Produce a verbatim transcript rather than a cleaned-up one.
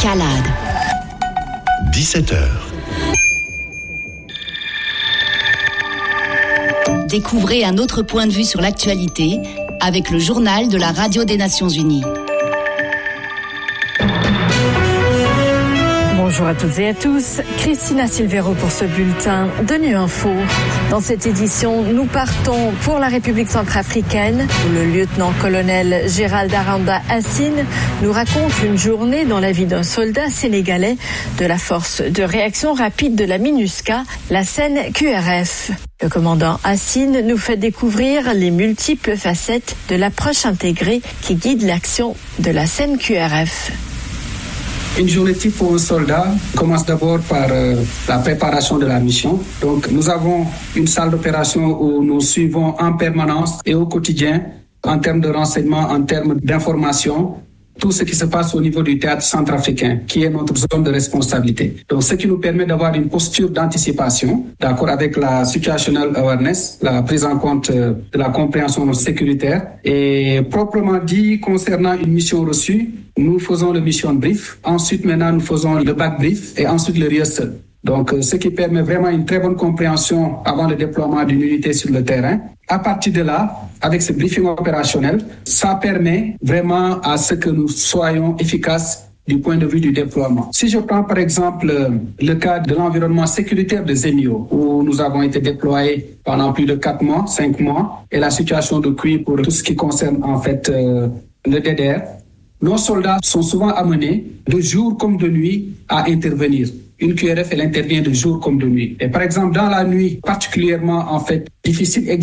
Escalade. dix-sept heures. Découvrez un autre point de vue sur l'actualité avec le journal de la Radio des Nations Unies. Bonjour à toutes et à tous, Christina Silvero pour ce bulletin de Nu Info. Dans cette édition, nous partons pour la République centrafricaine où le lieutenant-colonel Gérald Aranda Hassine nous raconte une journée dans la vie d'un soldat sénégalais de la force de réaction rapide de la MINUSCA, la S E N Q R F. Le commandant Hassine nous fait découvrir les multiples facettes de l'approche intégrée qui guide l'action de la S E N Q R F. Une journée type pour un soldat commence d'abord par euh, la préparation de la mission. Donc, nous avons une salle d'opération où nous suivons en permanence et au quotidien, en termes de renseignements, en termes d'information, tout ce qui se passe au niveau du théâtre centrafricain, qui est notre zone de responsabilité. Donc, ce qui nous permet d'avoir une posture d'anticipation, d'accord, avec la situational awareness, la prise en compte de la compréhension sécuritaire. Et proprement dit, concernant une mission reçue, nous faisons le mission brief. Ensuite, maintenant, nous faisons le back brief et ensuite le rehearsal. Donc, ce qui permet vraiment une très bonne compréhension avant le déploiement d'une unité sur le terrain. À partir de là, avec ce briefing opérationnel, ça permet vraiment à ce que nous soyons efficaces du point de vue du déploiement. Si je prends par exemple le cas de l'environnement sécuritaire de Zemio, où nous avons été déployés pendant plus de quatre mois, cinq mois, et la situation de Cui pour tout ce qui concerne en fait euh, le D D R, nos soldats sont souvent amenés de jour comme de nuit à intervenir. Une Q R F, elle intervient de jour comme de nuit. Et par exemple, dans la nuit, particulièrement en fait difficile,